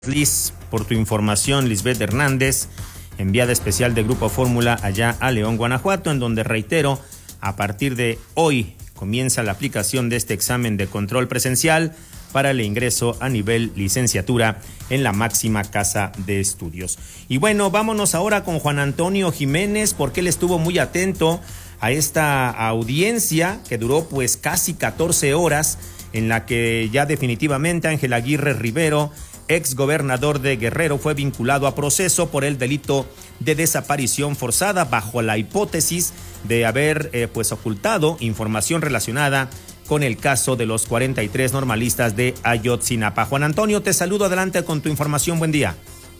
Liz, por tu información, Lisbeth Hernández, enviada especial de Grupo Fórmula allá a León, Guanajuato, en donde reitero, a partir de hoy comienza la aplicación de este examen de control presencial para el ingreso a nivel licenciatura en la máxima casa de estudios. Y bueno, vámonos ahora con Juan Antonio Jiménez, porque él estuvo muy atento a esta audiencia que duró pues casi 14 horas, en la que ya definitivamente Ángel Aguirre Rivero, ex gobernador de Guerrero, fue vinculado a proceso por el delito de desaparición forzada bajo la hipótesis de haber pues ocultado información relacionada con el caso de los 43 normalistas de Ayotzinapa. Juan Antonio, te saludo, adelante con tu información, buen día.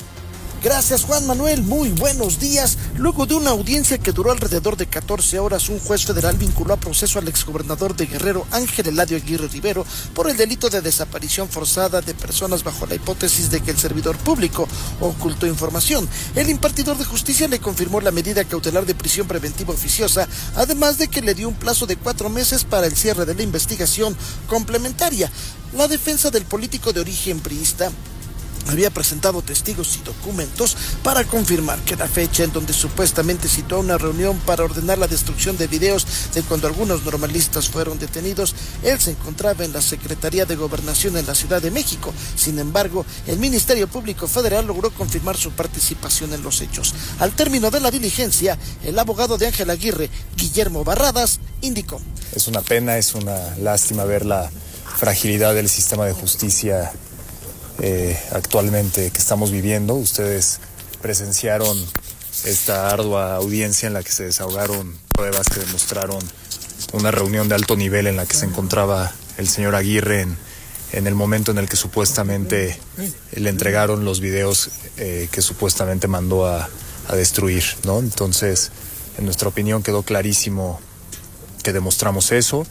Gracias, Juan Manuel, muy buenos días. Luego de una audiencia que duró alrededor de 14 horas, un juez federal vinculó a proceso al exgobernador de Guerrero, Ángel Eladio Aguirre Rivero, por el delito de desaparición forzada de personas bajo la hipótesis de que el servidor público ocultó información. El impartidor de justicia le confirmó la medida cautelar de prisión preventiva oficiosa, además de que le dio un plazo de 4 meses para el cierre de la investigación complementaria. La defensa del político de origen priista había presentado testigos y documentos para confirmar que la fecha en donde supuestamente citó una reunión para ordenar la destrucción de videos de cuando algunos normalistas fueron detenidos, él se encontraba en la Secretaría de Gobernación en la Ciudad de México. Sin embargo, el Ministerio Público Federal logró confirmar su participación en los hechos. Al término de la diligencia, el abogado de Ángel Aguirre, Guillermo Barradas, indicó: es una pena, es una lástima ver la fragilidad del sistema de justicia actualmente que estamos viviendo. Ustedes presenciaron esta ardua audiencia en la que se desahogaron pruebas que demostraron una reunión de alto nivel en la que se encontraba el señor Aguirre en el momento en el que supuestamente le entregaron los videos que supuestamente mandó a destruir, ¿no? Entonces, en nuestra opinión quedó clarísimo que demostramos eso.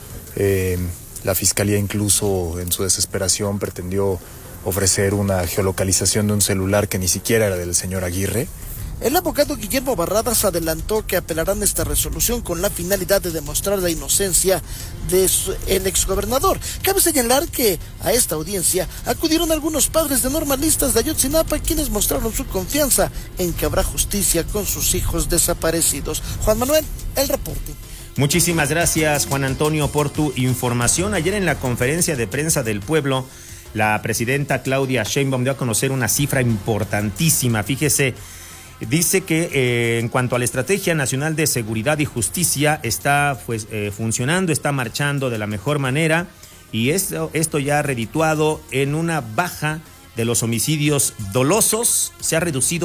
La Fiscalía incluso en su desesperación pretendió ofrecer una geolocalización de un celular que ni siquiera era del señor Aguirre. El abogado Guillermo Barradas adelantó que apelarán esta resolución con la finalidad de demostrar la inocencia del exgobernador. Cabe señalar que a esta audiencia acudieron algunos padres de normalistas de Ayotzinapa, quienes mostraron su confianza en que habrá justicia con sus hijos desaparecidos. Juan Manuel, el reporte. Muchísimas gracias, Juan Antonio, por tu información. Ayer en la conferencia de prensa del pueblo, la presidenta Claudia Sheinbaum dio a conocer una cifra importantísima. Fíjese, dice que en cuanto a la Estrategia Nacional de Seguridad y Justicia está funcionando, está marchando de la mejor manera, y esto ya ha redituado en una baja de los homicidios dolosos. Se ha reducido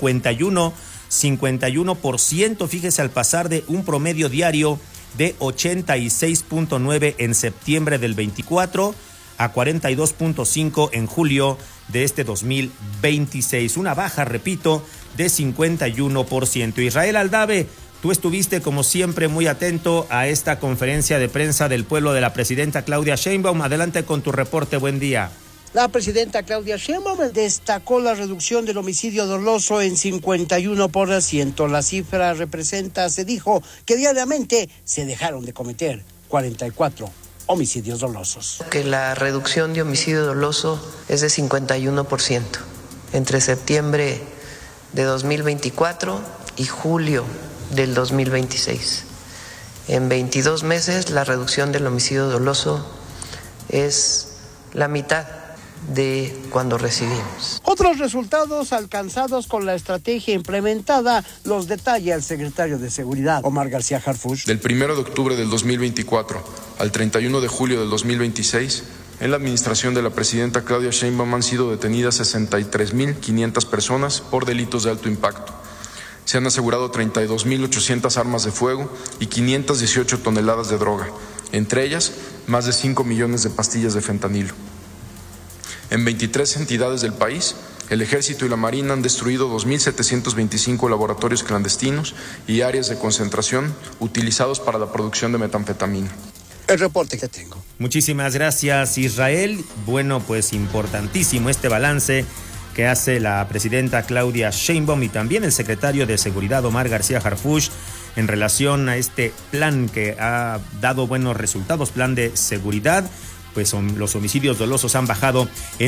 51%, fíjese, al pasar de un promedio diario de 86.9 en septiembre del 24 a 42.5 en julio de este 2026. Una baja, repito, de 51%. Israel Aldave, tú estuviste como siempre muy atento a esta conferencia de prensa del pueblo de la presidenta Claudia Sheinbaum. Adelante con tu reporte, buen día. La presidenta Claudia Sheinbaum destacó la reducción del homicidio doloso en 51%. La cifra representa, se dijo, que diariamente se dejaron de cometer 44 homicidios dolosos. Que la reducción de homicidio doloso es de 51% entre septiembre de 2024 y julio del 2026. En 22 meses la reducción del homicidio doloso es la mitad de cuando recibimos. Otros resultados alcanzados con la estrategia implementada los detalla el secretario de Seguridad, Omar García Harfuch. Del 1 de octubre del 2024 al 31 de julio del 2026, en la administración de la presidenta Claudia Sheinbaum han sido detenidas 63.500 personas por delitos de alto impacto. Se han asegurado 32.800 armas de fuego y 518 toneladas de droga, entre ellas más de 5 millones de pastillas de fentanilo. En 23 entidades del país, el Ejército y la Marina han destruido 2.725 laboratorios clandestinos y áreas de concentración utilizados para la producción de metanfetamina. El reporte que tengo. Muchísimas gracias, Israel. Bueno, pues importantísimo este balance que hace la presidenta Claudia Sheinbaum y también el secretario de Seguridad, Omar García Harfuch, en relación a este plan que ha dado buenos resultados, plan de seguridad. pues los homicidios dolosos han bajado en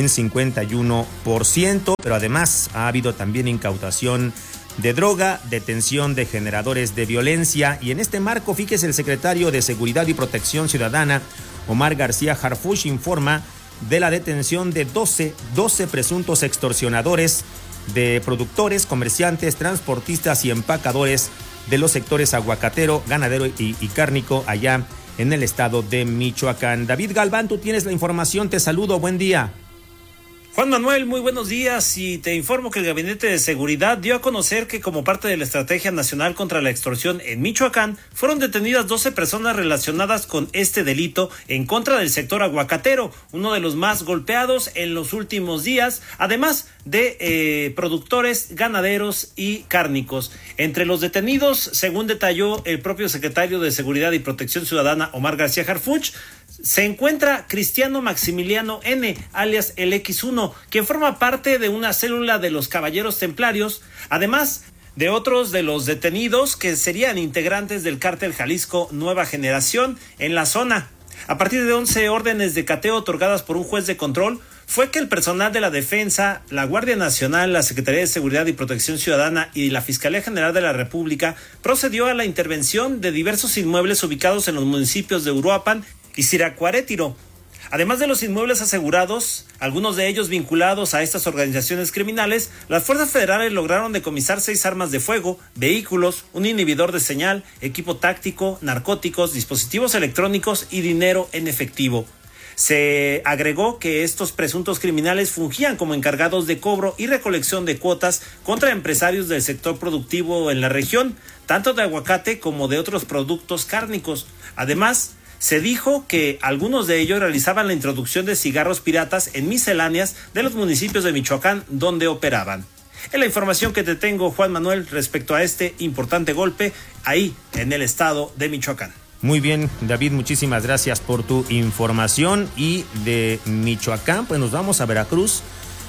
51%, pero además ha habido también incautación de droga, detención de generadores de violencia, y en este marco, fíjese, el secretario de Seguridad y Protección Ciudadana, Omar García Harfuch, informa de la detención de 12 presuntos extorsionadores de productores, comerciantes, transportistas y empacadores de los sectores aguacatero, ganadero y cárnico allá en el estado de Michoacán. David Galván, tú tienes la información, te saludo, buen día. Juan Manuel, muy buenos días, y te informo que el Gabinete de Seguridad dio a conocer que como parte de la Estrategia Nacional contra la Extorsión en Michoacán, fueron detenidas 12 personas relacionadas con este delito en contra del sector aguacatero, uno de los más golpeados en los últimos días, además de productores, ganaderos y cárnicos. Entre los detenidos, según detalló el propio secretario de Seguridad y Protección Ciudadana, Omar García Harfuch, se encuentra Cristiano Maximiliano N., alias el X1, quien forma parte de una célula de los Caballeros Templarios, además de otros de los detenidos que serían integrantes del cártel Jalisco Nueva Generación en la zona. A partir de 11 órdenes de cateo otorgadas por un juez de control, fue que el personal de la Defensa, la Guardia Nacional, la Secretaría de Seguridad y Protección Ciudadana y la Fiscalía General de la República procedió a la intervención de diversos inmuebles ubicados en los municipios de Uruapan y Siracuarétiro. Además de los inmuebles asegurados, algunos de ellos vinculados a estas organizaciones criminales, las fuerzas federales lograron decomisar 6 armas de fuego, vehículos, un inhibidor de señal, equipo táctico, narcóticos, dispositivos electrónicos y dinero en efectivo. Se agregó que estos presuntos criminales fungían como encargados de cobro y recolección de cuotas contra empresarios del sector productivo en la región, tanto de aguacate como de otros productos cárnicos. Además, se dijo que algunos de ellos realizaban la introducción de cigarros piratas en misceláneas de los municipios de Michoacán donde operaban. Es la información que te tengo, Juan Manuel, respecto a este importante golpe ahí en el estado de Michoacán. Muy bien, David, muchísimas gracias por tu información. Y de Michoacán, pues nos vamos a Veracruz,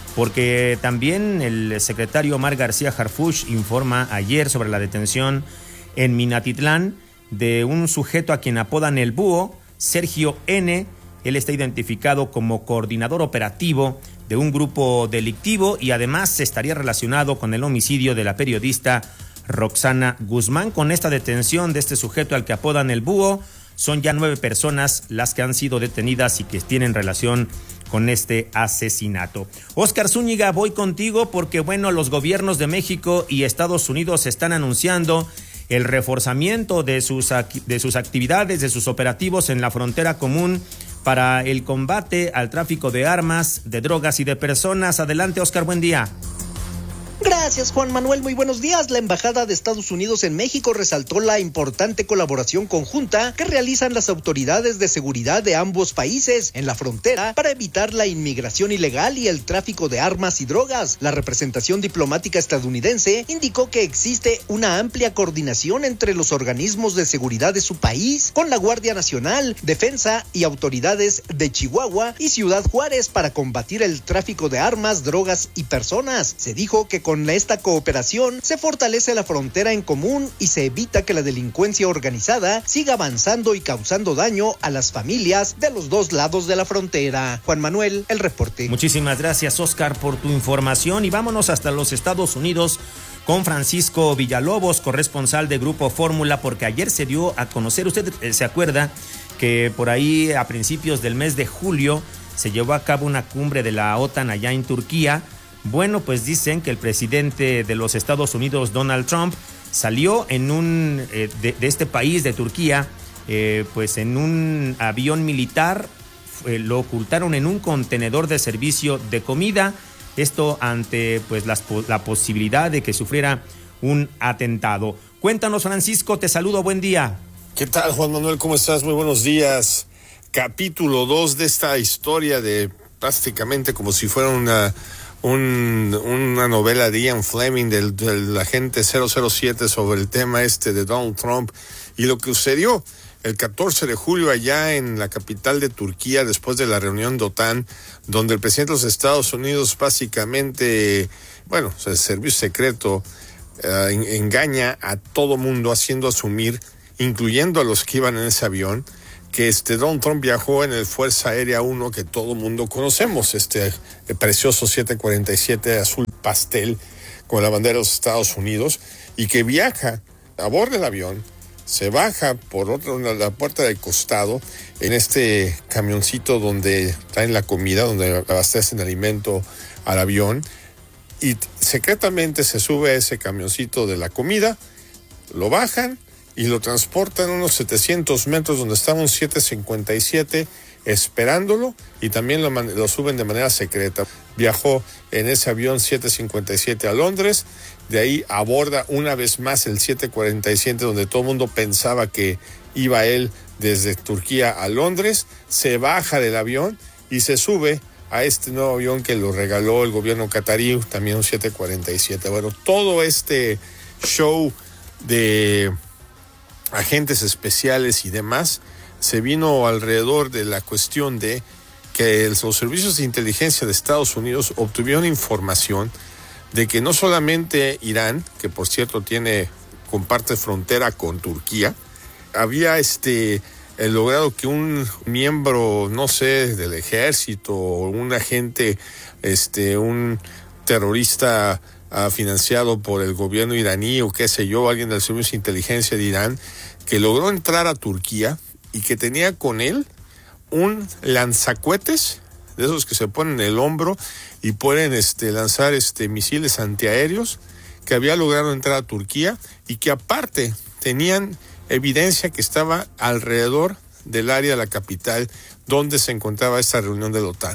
porque también el secretario Omar García Harfuch informa ayer sobre la detención en Minatitlán de un sujeto a quien apodan el Búho, Sergio N. Él está identificado como coordinador operativo de un grupo delictivo y además estaría relacionado con el homicidio de la periodista Roxana Guzmán. Con esta detención de este sujeto al que apodan el Búho, son ya 9 personas las que han sido detenidas y que tienen relación con este asesinato. Óscar Zúñiga, voy contigo porque, bueno, los gobiernos de México y Estados Unidos están anunciando el reforzamiento de sus actividades, de sus operativos en la frontera común para el combate al tráfico de armas, de drogas y de personas. Adelante, Óscar, buen día. Gracias, Juan Manuel. Muy buenos días. La Embajada de Estados Unidos en México resaltó la importante colaboración conjunta que realizan las autoridades de seguridad de ambos países en la frontera para evitar la inmigración ilegal y el tráfico de armas y drogas. La representación diplomática estadounidense indicó que existe una amplia coordinación entre los organismos de seguridad de su país con la Guardia Nacional, Defensa y autoridades de Chihuahua y Ciudad Juárez para combatir el tráfico de armas, drogas y personas. Se dijo que con esta cooperación se fortalece la frontera en común y se evita que la delincuencia organizada siga avanzando y causando daño a las familias de los dos lados de la frontera. Juan Manuel, el reporte. Muchísimas gracias, Óscar, por tu información, y vámonos hasta los Estados Unidos con Francisco Villalobos, corresponsal de Grupo Fórmula, porque ayer se dio a conocer, usted se acuerda que por ahí a principios del mes de julio se llevó a cabo una cumbre de la OTAN allá en Turquía. Bueno, pues dicen que el presidente de los Estados Unidos, Donald Trump, salió en de este país, de Turquía, pues en un avión militar, lo ocultaron en un contenedor de servicio de comida, esto ante pues la posibilidad de que sufriera un atentado. Cuéntanos, Francisco, te saludo, buen día. ¿Qué tal, Juan Manuel? ¿Cómo estás? Muy buenos días. Capítulo 2 de esta historia de prácticamente como si fuera una novela de Ian Fleming del agente 007 sobre el tema de Donald Trump y lo que sucedió el 14 de julio allá en la capital de Turquía después de la reunión de OTAN, donde el presidente de los Estados Unidos básicamente, el servicio secreto engaña a todo mundo haciendo asumir, incluyendo a los que iban en ese avión, que Donald Trump viajó en el Fuerza Aérea 1 que todo mundo conocemos, el precioso 747 azul pastel con la bandera de los Estados Unidos, y que viaja a bordo del avión, se baja por la puerta del costado en este camioncito donde traen la comida, donde abastecen alimento al avión, y secretamente se sube a ese camioncito de la comida, lo bajan y lo transportan unos 700 metros donde estaba un 757 esperándolo, y también lo suben de manera secreta. Viajó en ese avión 757 a Londres, de ahí aborda una vez más el 747 donde todo el mundo pensaba que iba él desde Turquía a Londres, se baja del avión y se sube a este nuevo avión que lo regaló el gobierno catarí, también un 747. Bueno, todo este show de agentes especiales y demás se vino alrededor de la cuestión de que los servicios de inteligencia de Estados Unidos obtuvieron información de que no solamente Irán, que por cierto comparte frontera con Turquía, había logrado que un miembro, no sé, del ejército o un agente, un terrorista financiado por el gobierno iraní o qué sé yo, alguien del servicio de inteligencia de Irán, que logró entrar a Turquía y que tenía con él un lanzacohetes de esos que se ponen en el hombro y pueden lanzar misiles antiaéreos, que había logrado entrar a Turquía y que aparte tenían evidencia que estaba alrededor del área de la capital donde se encontraba esta reunión de la OTAN.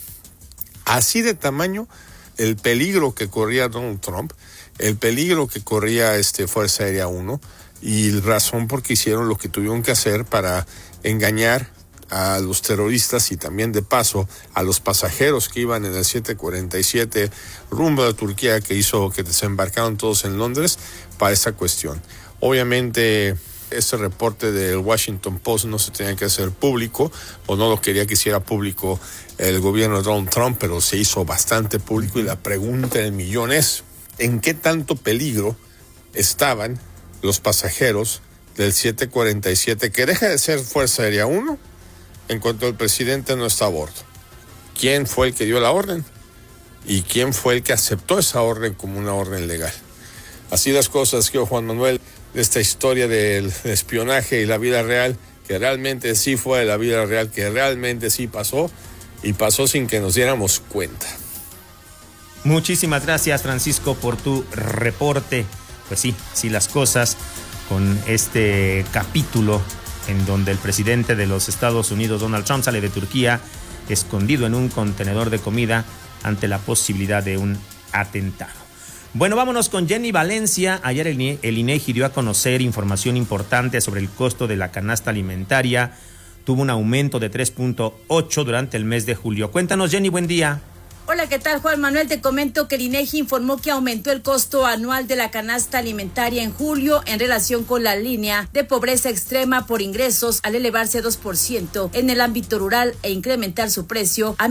Así de tamaño el peligro que corría Donald Trump, el peligro que corría Fuerza Aérea 1, y razón por qué hicieron lo que tuvieron que hacer para engañar a los terroristas y también de paso a los pasajeros que iban en el 747 rumbo a Turquía, que hizo que desembarcaron todos en Londres para esa cuestión. Obviamente este reporte del Washington Post no se tenía que hacer público, o no lo quería que hiciera público el gobierno de Donald Trump, pero se hizo bastante público, y la pregunta del millón es: ¿en qué tanto peligro estaban los pasajeros del 747, que deja de ser Fuerza Aérea 1 en cuanto el presidente no está a bordo? ¿Quién fue el que dio la orden? ¿Y quién fue el que aceptó esa orden como una orden legal? Así las cosas, que Juan Manuel, de esta historia del espionaje y la vida real, que realmente sí fue la vida real, que realmente sí pasó, y pasó sin que nos diéramos cuenta. Muchísimas gracias, Francisco, por tu reporte. Pues sí las cosas, con este capítulo en donde el presidente de los Estados Unidos, Donald Trump, sale de Turquía escondido en un contenedor de comida ante la posibilidad de un atentado. Bueno, vámonos con Jenny Valencia. Ayer el INEGI dio a conocer información importante sobre el costo de la canasta alimentaria. Tuvo un aumento de 3.8 durante el mes de julio. Cuéntanos, Jenny, buen día. Hola, ¿qué tal, Juan Manuel? Te comento que el INEGI informó que aumentó el costo anual de la canasta alimentaria en julio en relación con la línea de pobreza extrema por ingresos, al elevarse 2% en el ámbito rural e incrementar su precio a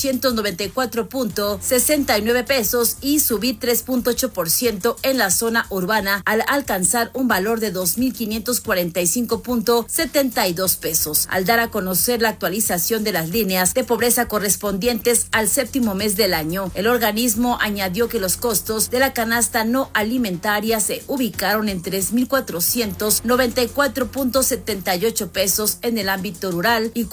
1,894.69 pesos y subir 3.8% en la zona urbana al alcanzar un valor de 2,545.72 pesos. Al dar a conocer la actualización de las líneas de pobreza correspondientes al séptimo mes del año, el organismo añadió que los costos de la canasta no alimentaria se ubicaron en 3,494.78 pesos en el ámbito rural y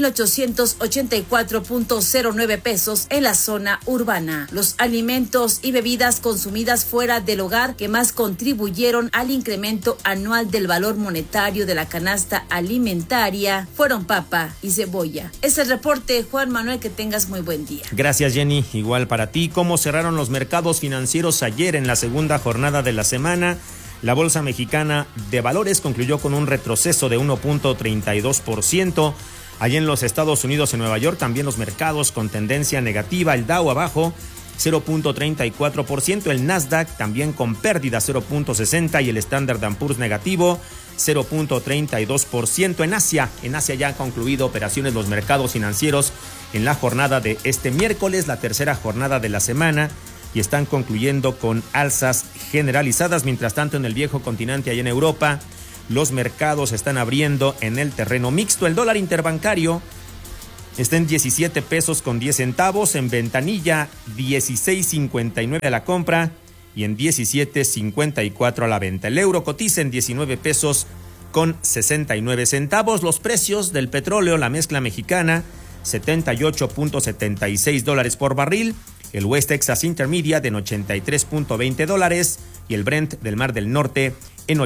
4,884.09 pesos en la zona urbana. Los alimentos y bebidas consumidas fuera del hogar que más contribuyeron al incremento anual del valor monetario de la canasta alimentaria fueron papa y cebolla. Es el reporte, Juan Manuel, que tengas muy buen día. Gracias, Jenny. Igual para ti. ¿Cómo cerraron los mercados financieros ayer en la segunda jornada de la semana? La Bolsa Mexicana de Valores concluyó con un retroceso de 1.32%. Allí en los Estados Unidos, en Nueva York, también los mercados con tendencia negativa. El Dow abajo 0.34%, el Nasdaq también con pérdida 0.60% y el Standard & Poor's negativo 0.32%. En Asia ya han concluido operaciones los mercados financieros en la jornada de este miércoles, la tercera jornada de la semana, y están concluyendo con alzas generalizadas. Mientras tanto, en el viejo continente, allá en Europa, los mercados están abriendo en el terreno mixto. El dólar interbancario está en 17 pesos con 10 centavos, en ventanilla 16.59 a la compra y en 17.54 a la venta. El euro cotiza en 19 pesos con 69 centavos. Los precios del petróleo, la mezcla mexicana, $78.76 por barril. El West Texas Intermediate en $83.20 y el Brent del Mar del Norte en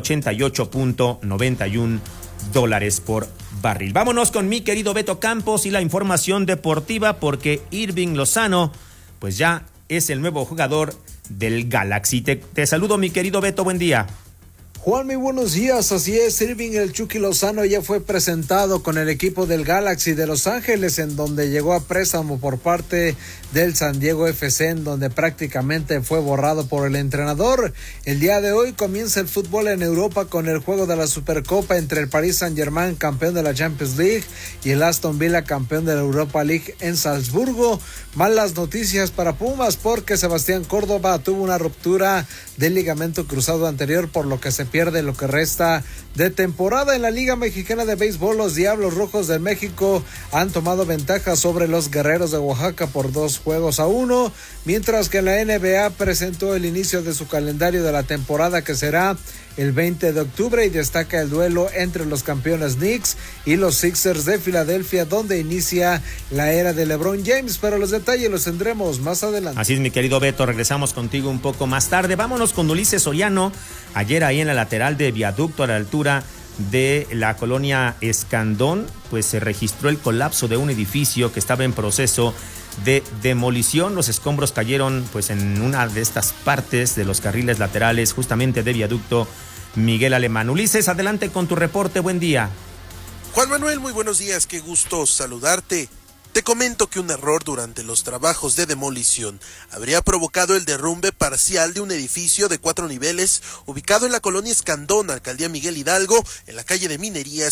$88.91 por barril. Vámonos con mi querido Beto Campos y la información deportiva, porque Irving Lozano pues ya es el nuevo jugador del Galaxy. Te saludo, mi querido Beto, buen día. Juan, muy buenos días. Así es, Irving el Chucky Lozano ya fue presentado con el equipo del Galaxy de Los Ángeles, en donde llegó a préstamo por parte del San Diego FC, en donde prácticamente fue borrado por el entrenador. El día de hoy comienza el fútbol en Europa con el juego de la Supercopa entre el Paris Saint-Germain, campeón de la Champions League, y el Aston Villa, campeón de la Europa League en Salzburgo. Malas noticias para Pumas, porque Sebastián Córdoba tuvo una ruptura del ligamento cruzado anterior, por lo que se pierde lo que resta de temporada. En la Liga Mexicana de Béisbol, los Diablos Rojos de México han tomado ventaja sobre los Guerreros de Oaxaca por 2-1, mientras que la NBA presentó el inicio de su calendario de la temporada, que será el 20 de octubre, y destaca el duelo entre los campeones Knicks y los Sixers de Filadelfia, donde inicia la era de LeBron James, pero los detalles los tendremos más adelante. Así es, mi querido Beto, regresamos contigo un poco más tarde. Vámonos con Ulises Soriano. Ayer ahí en la lateral de Viaducto, a la altura de la colonia Escandón, pues se registró el colapso de un edificio que estaba en proceso de demolición. Los escombros cayeron pues en una de estas partes de los carriles laterales, justamente de Viaducto Miguel Alemán. Ulises, adelante con tu reporte, buen día. Juan Manuel, muy buenos días, qué gusto saludarte. Te comento que un error durante los trabajos de demolición habría provocado el derrumbe parcial de un edificio de 4 niveles ubicado en la colonia Escandón, alcaldía Miguel Hidalgo, en la calle de Minería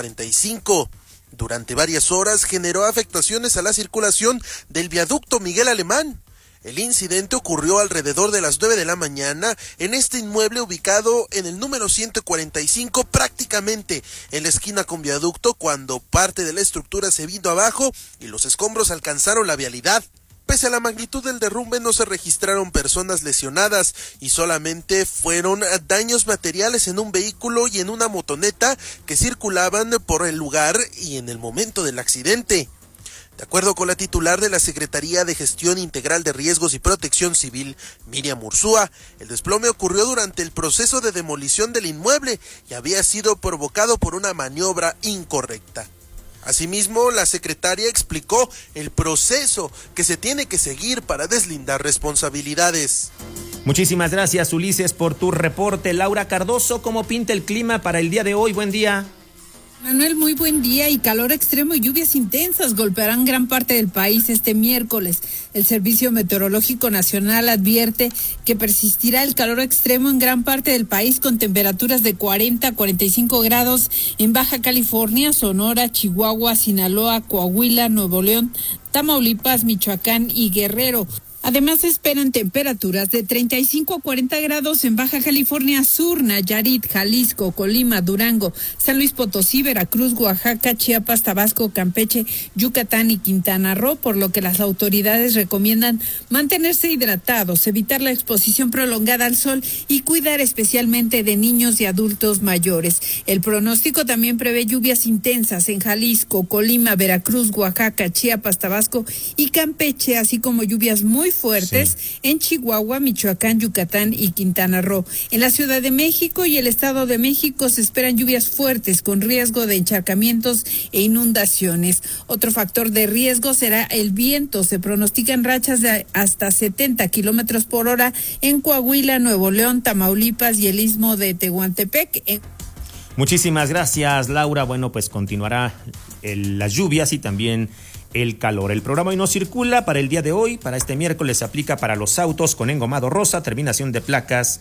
145. Durante varias horas generó afectaciones a la circulación del viaducto Miguel Alemán. El incidente ocurrió alrededor de las 9 de la mañana en este inmueble ubicado en el número 145, prácticamente en la esquina con Viaducto, cuando parte de la estructura se vino abajo y los escombros alcanzaron la vialidad. Pese a la magnitud del derrumbe, no se registraron personas lesionadas y solamente fueron daños materiales en un vehículo y en una motoneta que circulaban por el lugar y en el momento del accidente. De acuerdo con la titular de la Secretaría de Gestión Integral de Riesgos y Protección Civil, Miriam Ursúa, el desplome ocurrió durante el proceso de demolición del inmueble y había sido provocado por una maniobra incorrecta. Asimismo, la secretaria explicó el proceso que se tiene que seguir para deslindar responsabilidades. Muchísimas gracias, Ulises, por tu reporte. Laura Cardoso, ¿cómo pinta el clima para el día de hoy? Buen día. Manuel, muy buen día. Y calor extremo y lluvias intensas golpearán gran parte del país este miércoles. El Servicio Meteorológico Nacional advierte que persistirá el calor extremo en gran parte del país, con temperaturas de 40 a 45 grados en Baja California, Sonora, Chihuahua, Sinaloa, Coahuila, Nuevo León, Tamaulipas, Michoacán y Guerrero. Además, se esperan temperaturas de 35 a 40 grados en Baja California Sur, Nayarit, Jalisco, Colima, Durango, San Luis Potosí, Veracruz, Oaxaca, Chiapas, Tabasco, Campeche, Yucatán y Quintana Roo, por lo que las autoridades recomiendan mantenerse hidratados, evitar la exposición prolongada al sol y cuidar especialmente de niños y adultos mayores. El pronóstico también prevé lluvias intensas en Jalisco, Colima, Veracruz, Oaxaca, Chiapas, Tabasco y Campeche, así como lluvias muy fuertes en Chihuahua, Michoacán, Yucatán y Quintana Roo. En la Ciudad de México y el Estado de México se esperan lluvias fuertes con riesgo de encharcamientos e inundaciones. Otro factor de riesgo será el viento. Se pronostican rachas de hasta 70 kilómetros por hora en Coahuila, Nuevo León, Tamaulipas y el Istmo de Tehuantepec. Muchísimas gracias, Laura. Bueno, pues continuará las lluvias y también el calor. El programa hoy no circula para el día de hoy. Para este miércoles se aplica para los autos con engomado rosa, terminación de placas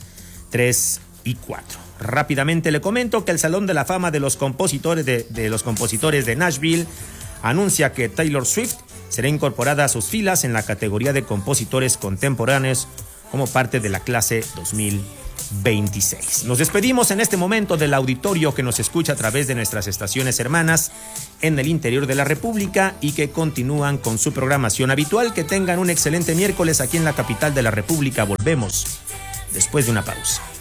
3 y 4. Rápidamente le comento que el Salón de la Fama de los compositores de Nashville anuncia que Taylor Swift será incorporada a sus filas en la categoría de compositores contemporáneos como parte de la clase 2023. 26. Nos despedimos en este momento del auditorio que nos escucha a través de nuestras estaciones hermanas en el interior de la República y que continúan con su programación habitual. Que tengan un excelente miércoles aquí en la capital de la República. Volvemos después de una pausa.